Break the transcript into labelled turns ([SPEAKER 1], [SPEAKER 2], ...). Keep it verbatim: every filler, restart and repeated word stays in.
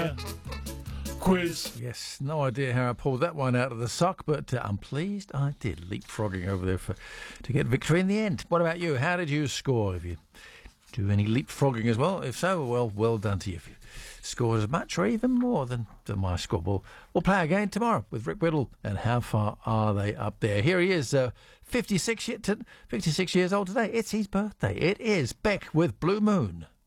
[SPEAKER 1] there. Quiz.
[SPEAKER 2] Yes, no idea how I pulled that one out of the sock, but uh, I'm pleased I did. Leapfrogging over there for to get victory in the end. What about you? How did you score? If you do any leapfrogging as well? If so, well, well done to you. If you scored as much or even more than, than my score. We'll, we'll play again tomorrow with Rick Whittle. And how far are they up there? Here he is, uh, fifty-six, fifty-six years old today. It's his birthday. It is Beck with Blue Moon.